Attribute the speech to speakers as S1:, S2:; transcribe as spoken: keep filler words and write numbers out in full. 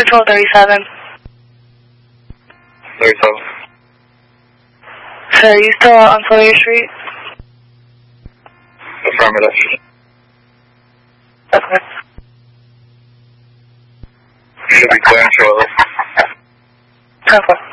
S1: Control thirty-seven.
S2: thirty-seven.
S1: Sir, are you still on Sawyer Street?
S2: Affirmative.
S1: Okay.
S2: Should be clear shortly.
S1: Okay.